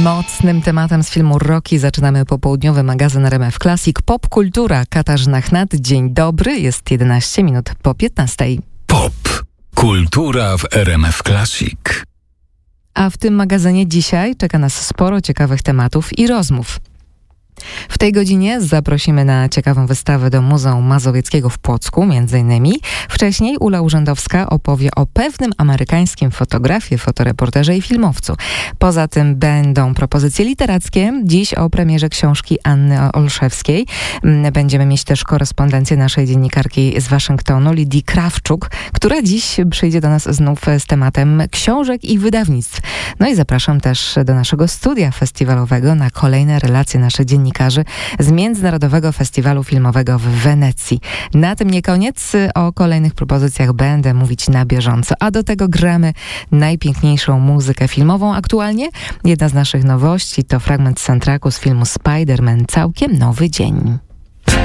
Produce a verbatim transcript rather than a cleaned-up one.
Mocnym tematem z filmu Rocky zaczynamy popołudniowy magazyn R M F Classic. Popkultura. Katarzyna Chnat. Dzień dobry. Jest jedenaście minut po piętnastej. Pop. Kultura w R M F Classic. A w tym magazynie dzisiaj czeka nas sporo ciekawych tematów i rozmów. W tej godzinie zaprosimy na ciekawą wystawę do Muzeum Mazowieckiego w Płocku, między innymi. Wcześniej Ula Urzędowska opowie o pewnym amerykańskim fotografie, fotoreporterze i filmowcu. Poza tym będą propozycje literackie. Dziś o premierze książki Anny Olszewskiej. Będziemy mieć też korespondencję naszej dziennikarki z Waszyngtonu, Lidii Krawczuk, która dziś przyjdzie do nas znów z tematem książek i wydawnictw. No i zapraszam też do naszego studia festiwalowego na kolejne relacje naszych dziennikarzy z Międzynarodowego Festiwalu Filmowego w Wenecji. Na tym nie koniec. O kolejnych propozycjach będę mówić na bieżąco. A do tego gramy najpiękniejszą muzykę filmową aktualnie. Jedna z naszych nowości to fragment soundtracku z filmu Spider-Man Całkiem Nowy Dzień.